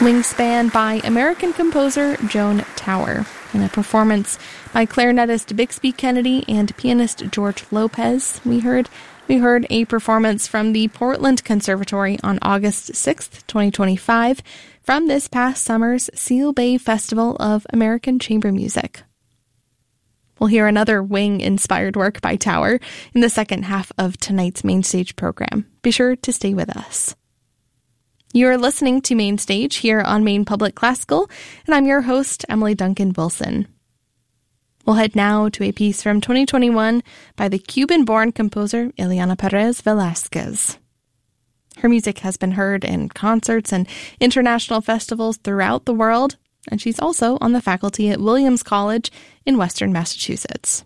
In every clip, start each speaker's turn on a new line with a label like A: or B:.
A: Wingspan by American composer Joan Tower, in a performance by clarinetist Bixby Kennedy and pianist George Lopez. We heard a performance from the Portland Conservatory on August 6th, 2025, from this past summer's Seal Bay Festival of American Chamber Music. We'll hear another Wing-inspired work by Tower in the second half of tonight's Mainstage program. Be sure to stay with us. You're listening to Mainstage here on Maine Public Classical, and I'm your host, Emily Duncan Wilson. We'll head now to a piece from 2021 by the Cuban-born composer Ileana Perez Velázquez. Her music has been heard in concerts and international festivals throughout the world, and she's also on the faculty at Williams College in Western Massachusetts.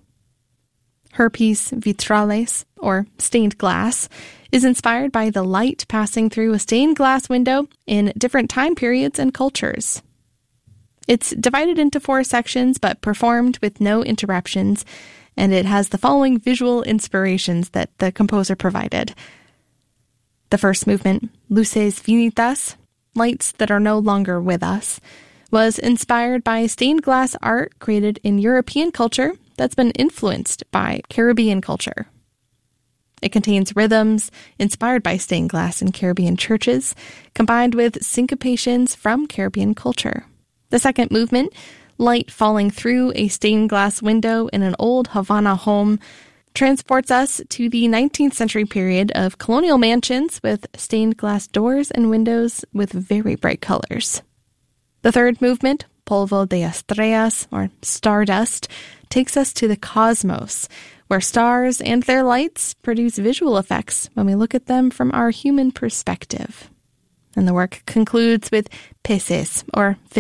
A: Her piece, Vitrales, or Stained Glass, is inspired by the light passing through a stained glass window in different time periods and cultures. It's divided into 4 sections, but performed with no interruptions, and it has the following visual inspirations that the composer provided. The first movement, Luces Finitas, Lights That Are No Longer With Us, was inspired by stained glass art created in European culture that's been influenced by Caribbean culture. It contains rhythms inspired by stained glass in Caribbean churches, combined with syncopations from Caribbean culture. The second movement, Light Falling Through a Stained Glass Window in an Old Havana Home, transports us to the 19th century period of colonial mansions with stained glass doors and windows with very bright colors. The third movement, Polvo de Estrellas, or Stardust, takes us to the cosmos, where stars and their lights produce visual effects when we look at them from our human perspective. And the work concludes with Peces, or